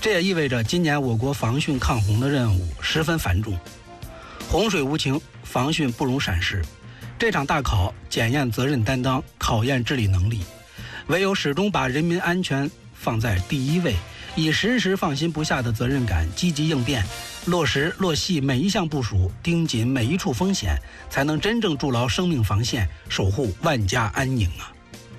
这也意味着今年我国防汛抗洪的任务十分繁重，洪水无情，防汛不容闪失。这场大考检验责任担当，考验治理能力，唯有始终把人民安全放在第一位，以时时放心不下的责任感积极应变，落实落细每一项部署，盯紧每一处风险，才能真正筑牢生命防线，守护万家安宁啊！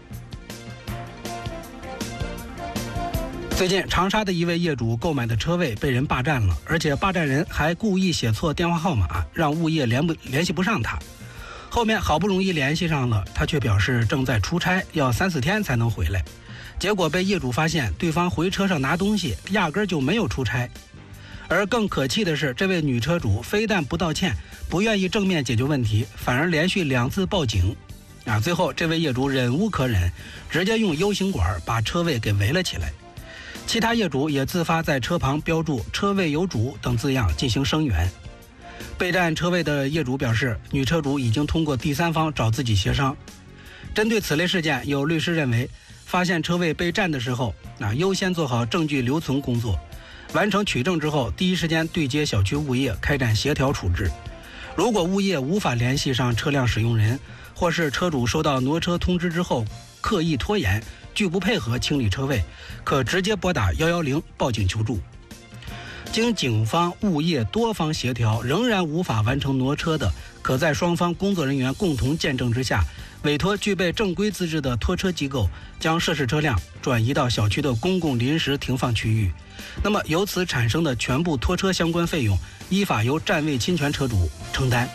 最近，长沙的一位业主购买的车位被人霸占了，而且霸占人还故意写错电话号码，让物业联系不上他。后面好不容易联系上了，他却表示正在出差，要3-4天才能回来。结果被业主发现，对方回车上拿东西，压根就没有出差。而更可气的是，这位女车主非但不道歉，不愿意正面解决问题，反而连续2次报警。最后这位业主忍无可忍，直接用 U 型管把车位给围了起来。其他业主也自发在车旁标注“车位有主”等字样进行声援。被占车位的业主表示，女车主已经通过第三方找自己协商。针对此类事件，有律师认为，发现车位被占的时候，优先做好证据留存工作，完成取证之后，第一时间对接小区物业开展协调处置。如果物业无法联系上车辆使用人，或是车主收到挪车通知之后刻意拖延，拒不配合清理车位，可直接拨打110报警求助。经警方、物业多方协调，仍然无法完成挪车的，可在双方工作人员共同见证之下，委托具备正规资质的拖车机构将涉事车辆转移到小区的公共临时停放区域。那么由此产生的全部拖车相关费用，依法由占位侵权车主承担。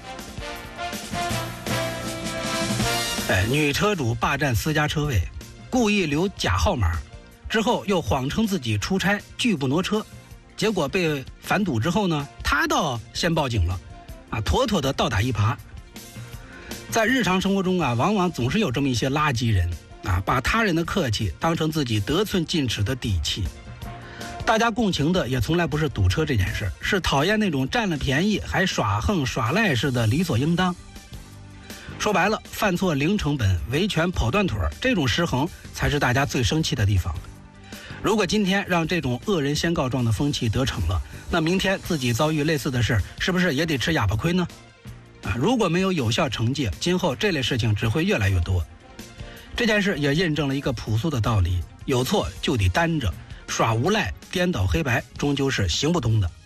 女车主霸占私家车位，故意留假号码，之后又谎称自己出差拒不挪车，结果被反堵之后呢，他倒先报警了，妥妥的倒打一耙。在日常生活中往往总是有这么一些垃圾人把他人的客气当成自己得寸进尺的底气。大家共情的也从来不是堵车这件事，是讨厌那种占了便宜还耍横耍赖似的理所应当。说白了，犯错零成本，维权跑断腿，这种失衡才是大家最生气的地方。如果今天让这种恶人先告状的风气得逞了，那明天自己遭遇类似的事，是不是也得吃哑巴亏呢？如果没有有效惩戒，今后这类事情只会越来越多。这件事也印证了一个朴素的道理：有错就得担着，耍无赖、颠倒黑白，终究是行不通的。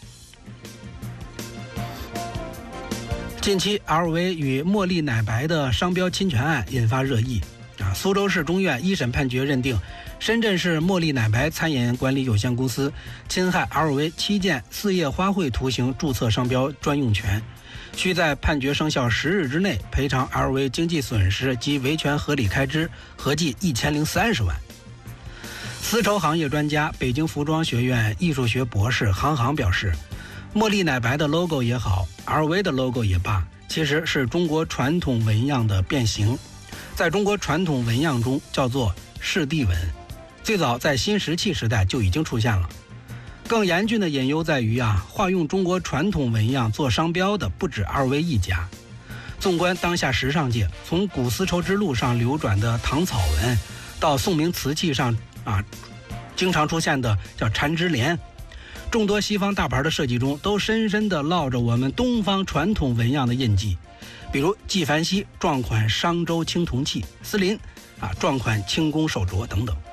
近期 LV 与茉莉奶白的商标侵权案引发热议。苏州市中院一审判决认定，深圳市茉莉奶白餐饮管理有限公司侵害 LV 7件4叶花卉图形注册商标专用权，需在判决生效10日之内赔偿 LV 经济损失及维权合理开支合计1030万。丝绸行业专家、北京服装学院艺术学博士杭表示，茉莉奶白的 logo 也好， LV 的 logo 也罢，其实是中国传统纹样的变形。在中国传统纹样中叫做士地纹，最早在新石器时代就已经出现了。更严峻的隐忧在于化用中国传统纹样做商标的不止LV一家。纵观当下时尚界，从古丝绸之路上流转的唐草纹，到宋明瓷器上经常出现的叫缠枝莲，众多西方大牌的设计中都深深地烙着我们东方传统纹样的印记。比如纪梵希撞款商周青铜器，丝林撞款清宫手镯等等。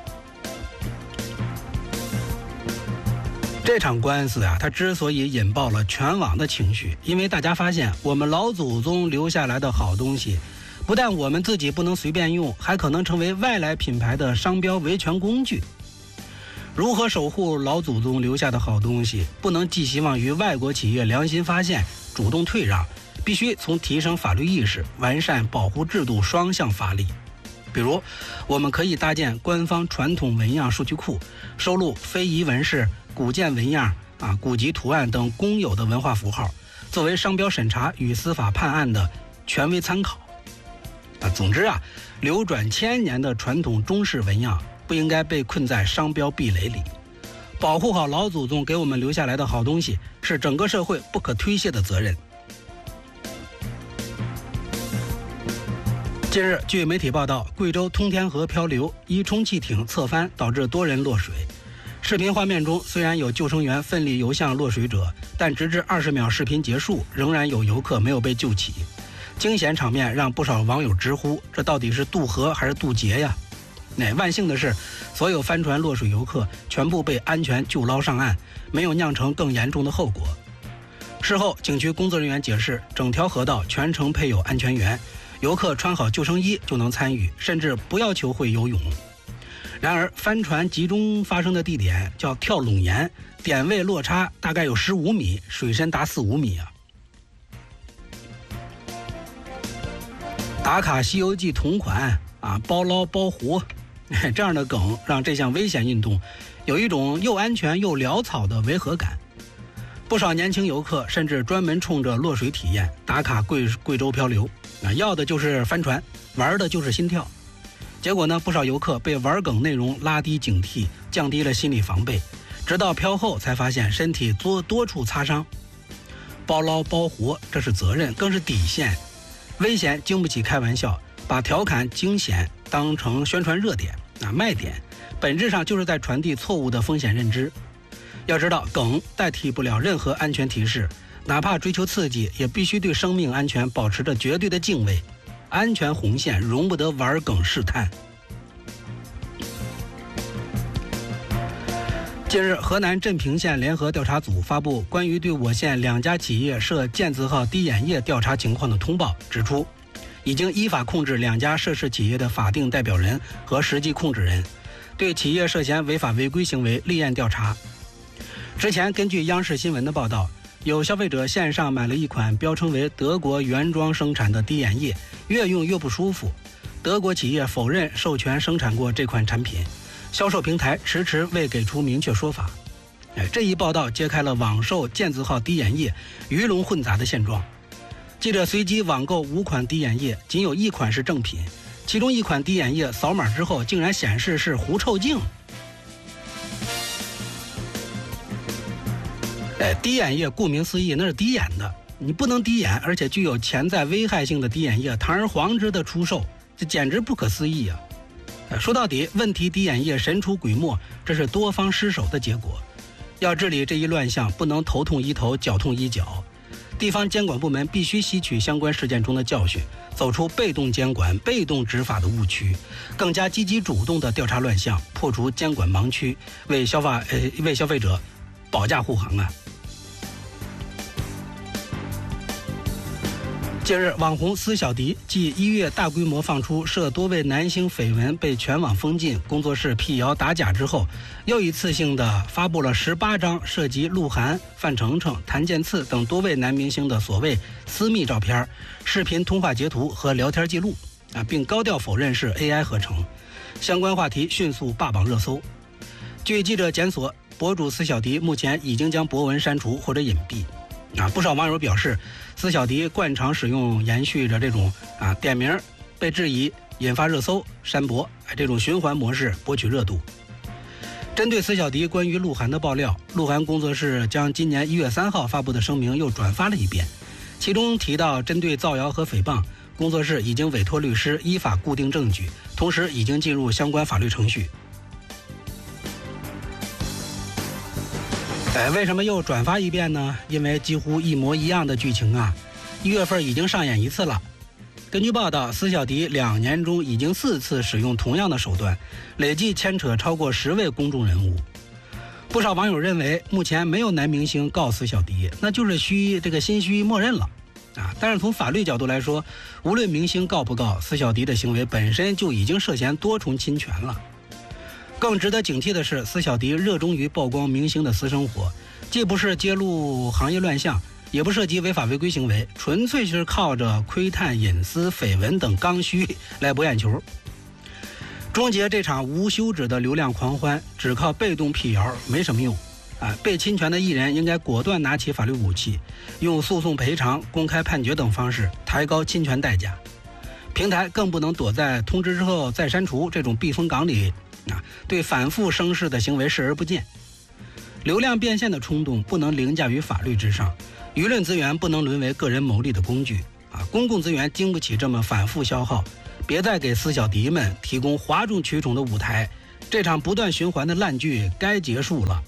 这场官司它之所以引爆了全网的情绪，因为大家发现我们老祖宗留下来的好东西，不但我们自己不能随便用，还可能成为外来品牌的商标维权工具。如何守护老祖宗留下的好东西，不能寄希望于外国企业良心发现主动退让，必须从提升法律意识、完善保护制度双向发力。比如，我们可以搭建官方传统纹样数据库，收录非遗纹饰、古建纹样、古籍图案等公有的文化符号，作为商标审查与司法判案的权威参考。总之流转1000年的传统中式纹样不应该被困在商标壁垒里。保护好老祖宗给我们留下来的好东西，是整个社会不可推卸的责任。近日，据媒体报道，贵州通天河漂流，一充气艇侧翻导致多人落水。 视频画面中虽然有救生员奋力游向落水者，但直至20秒视频结束，仍然有游客没有被救起。惊险场面让不少网友直呼：这到底是渡河还是渡劫呀？万幸的是，所有帆船落水游客全部被安全救捞上岸，没有酿成更严重的后果。事后，景区工作人员解释，整条河道全程配有安全员，游客穿好救生衣就能参与，甚至不要求会游泳。然而，帆船集中发生的地点叫跳垄岩，点位落差大概有15米，水深达4-5米啊！打卡《西游记》同款啊，包捞包活，这样的梗让这项危险运动有一种又安全又潦草的违和感。不少年轻游客甚至专门冲着落水体验打卡贵州漂流，要的就是帆船，玩的就是心跳。结果呢，不少游客被玩梗内容拉低警惕，降低了心理防备，直到漂后才发现身体多处擦伤。包捞包活，这是责任，更是底线。危险经不起开玩笑，把调侃惊险当成宣传热点卖点，本质上就是在传递错误的风险认知。要知道，梗代替不了任何安全提示，哪怕追求刺激，也必须对生命安全保持着绝对的敬畏。安全红线容不得玩梗试探。近日，河南镇平县联合调查组发布关于对我县2家企业涉健字号滴眼液调查情况的通报，指出，已经依法控制2家涉事企业的法定代表人和实际控制人，对企业涉嫌违法违规行为立案调查。之前，根据央视新闻的报道，有消费者线上买了一款标称为德国原装生产的滴眼液，越用越不舒服。德国企业否认授权生产过这款产品，销售平台迟迟未给出明确说法。这一报道揭开了网售健字号滴眼液鱼龙混杂的现状。记者随机网购5款滴眼液，仅有1款是正品，其中1款滴眼液扫码之后竟然显示是狐臭净。滴眼液顾名思义，那是滴眼的，你不能滴眼，而且具有潜在危害性的滴眼液堂而皇之的出售，这简直不可思议啊！说到底，问题滴眼液神出鬼没，这是多方失守的结果。要治理这一乱象，不能头痛医头，脚痛医脚。地方监管部门必须吸取相关事件中的教训，走出被动监管、被动执法的误区，更加积极主动地调查乱象，破除监管盲区，为消费者保驾护航啊！近日，网红司小迪继1月大规模放出涉多位男星绯闻被全网封禁、工作室辟谣打假之后，又一次性的发布了18张涉及鹿晗、范丞丞、谭健次等多位男明星的所谓私密照片、视频通话截图和聊天记录并高调否认是 AI 合成。相关话题迅速霸榜热搜。据记者检索，博主司小迪目前已经将博文删除或者隐蔽。不少网友表示，司小迪惯常使用延续着这种点名被质疑、引发热搜、删博这种循环模式博取热度。针对司小迪关于鹿晗的爆料，鹿晗工作室将今年1月3号发布的声明又转发了一遍，其中提到针对造谣和诽谤，工作室已经委托律师依法固定证据，同时已经进入相关法律程序。为什么又转发一遍呢？因为几乎一模一样的剧情1月份已经上演1次了。根据报道，司小迪2年中已经4次使用同样的手段，累计牵扯超过10位公众人物。不少网友认为，目前没有男明星告司小迪，那就是心虚默认了但是从法律角度来说，无论明星告不告，司小迪的行为本身就已经涉嫌多重侵权了。更值得警惕的是，司小迪热衷于曝光明星的私生活，既不是揭露行业乱象，也不涉及违法违规行为，纯粹是靠着窥探隐私、绯闻等刚需来博眼球。终结这场无休止的流量狂欢，只靠被动辟谣没什么用被侵权的艺人应该果断拿起法律武器，用诉讼赔偿、公开判决等方式抬高侵权代价。平台更不能躲在通知之后再删除这种避风港里对反复生事的行为视而不见。流量变现的冲动不能凌驾于法律之上，舆论资源不能沦为个人牟利的工具公共资源经不起这么反复消耗。别再给司小迪们提供哗众取宠的舞台， 这场不断循环的烂剧该结束了。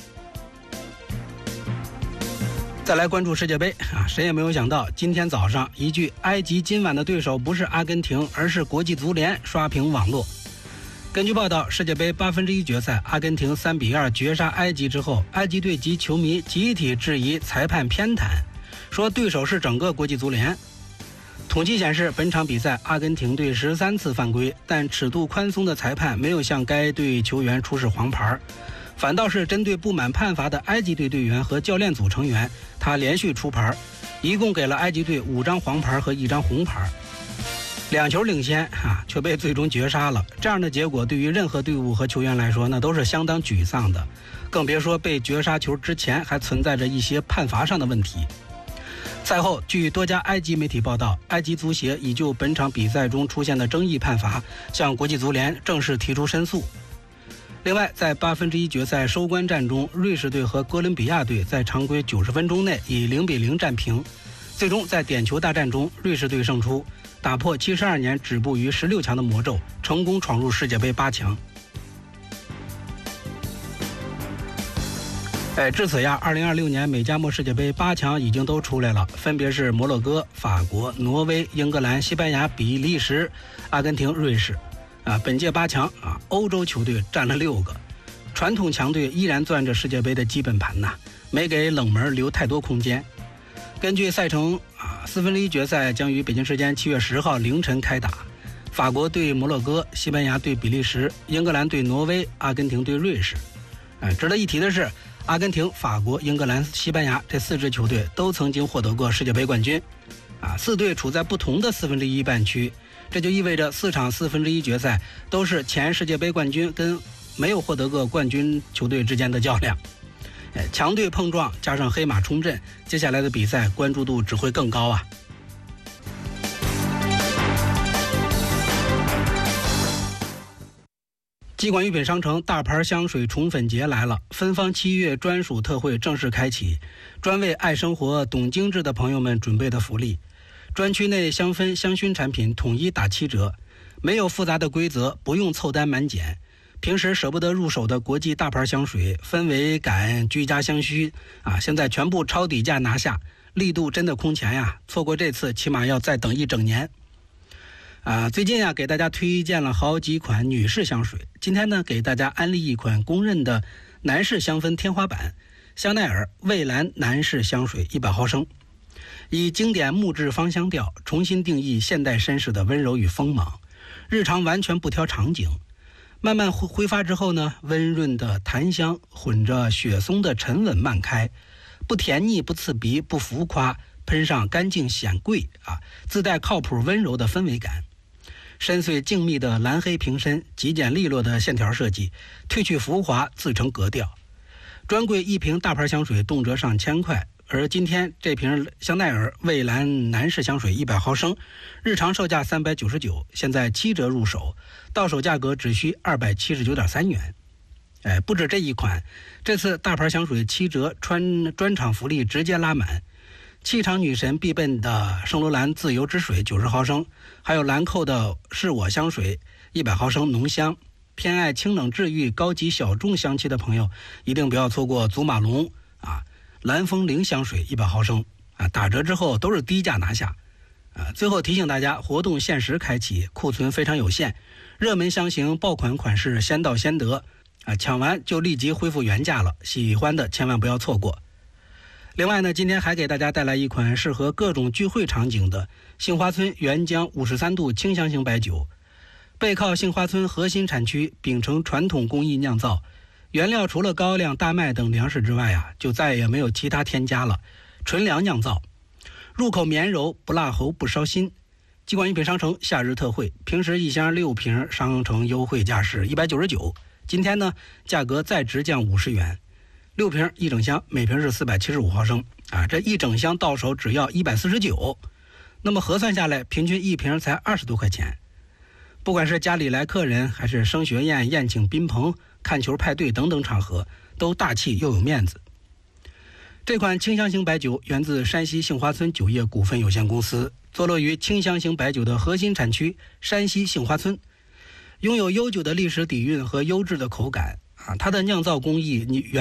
再来关注世界杯谁也没有想到，今天早上一句埃及今晚的对手不是阿根廷，而是国际足联刷屏网络。根据报道，世界杯1/8决赛，阿根廷3-2绝杀埃及之后，埃及队及球迷集体质疑裁判偏袒，说对手是整个国际足联。统计显示，本场比赛阿根廷队13次犯规，但尺度宽松的裁判没有向该队球员出示黄牌，反倒是针对不满判罚的埃及队队员和教练组成员，他连续出牌，一共给了埃及队5张黄牌和1张红牌，2球领先却被最终绝杀了。这样的结果对于任何队伍和球员来说，那都是相当沮丧的，更别说被绝杀球之前还存在着一些判罚上的问题。赛后，据多家埃及媒体报道，埃及足协已就本场比赛中出现的争议判罚向国际足联正式提出申诉。另外，在1/8决赛收官战中，瑞士队和哥伦比亚队在常规90分钟内以0-0战平，最终在点球大战中，瑞士队胜出，打破72年止步于16强的魔咒，成功闯入世界杯8强。至此2026年美加墨世界杯8强已经都出来了，分别是摩洛哥、法国、挪威、英格兰、西班牙、比利时、阿根廷、瑞士。本届8强欧洲球队占了6个，传统强队依然攥着世界杯的基本盘没给冷门留太多空间。根据赛程，1/4决赛将于北京时间7月10号凌晨开打，法国对摩洛哥，西班牙对比利时，英格兰对挪威，阿根廷对瑞士。值得一提的是，阿根廷、法国、英格兰、西班牙这4支球队都曾经获得过世界杯冠军，4队处在不同的1/4半区，这就意味着4场1/4决赛都是前世界杯冠军跟没有获得过冠军球队之间的较量。强队碰撞加上黑马冲阵，接下来的比赛关注度只会更高机管御品商城大牌香水宠粉节来了，芬芳7月专属特惠正式开启，专为爱生活懂精致的朋友们准备的福利。专区内香氛香薰产品统一打7折，没有复杂的规则，不用凑单满减。平时舍不得入手的国际大牌香水、氛围感居家香薰现在全部超底价拿下，力度真的空前错过这次起码要再等1整年。最近给大家推荐了好几款女士香水，今天呢给大家安利一款公认的男士香氛天花板，香奈儿蔚蓝男士香水100毫升，以经典木质芳香调重新定义现代绅士的温柔与锋芒，日常完全不挑场景，慢慢挥发之后呢，温润的檀香混着雪松的沉稳漫开，不甜腻不刺鼻不浮夸，喷上干净显贵自带靠谱温柔的氛围感。深邃静谧的蓝黑瓶身，极简利落的线条设计，褪去浮华自成格调。专柜一瓶大牌香水动辄上千块，而今天这瓶香奈儿蔚蓝男士香水100毫升，日常售价399，现在7折入手，到手价格只需279.3元。不止这一款，这次大牌香水7折专场福利直接拉满。气场女神必备的圣罗兰自由之水90毫升，还有兰蔻的是我香水100毫升浓香。偏爱清冷治愈高级小众香气的朋友一定不要错过祖马龙蓝风铃香水100毫升打折之后都是低价拿下。最后提醒大家，活动限时开启，库存非常有限，热门香型爆款款式先到先得抢完就立即恢复原价了，喜欢的千万不要错过。另外呢，今天还给大家带来一款适合各种聚会场景的杏花村原浆53度清香型白酒，背靠杏花村核心产区，秉承传统工艺酿造，原料除了高粱、大麦等粮食之外就再也没有其他添加了，纯粮酿造，入口绵柔，不辣喉不烧心。机管御品商城夏日特惠，平时1箱6瓶商城优惠价是199，今天呢价格再直降50元，6瓶1整箱，每瓶是475毫升这一整箱到手只要149，那么核算下来平均一瓶才20多块钱。不管是家里来客人，还是升学宴、宴请宾朋、看球派对等等场合，都大气又有面子。这款清香型白酒源自山西杏花村酒业股份有限公司，坐落于清香型白酒的核心产区山西杏花村， 拥有悠久的历史底蕴和优质的口感啊，它的酿造工艺远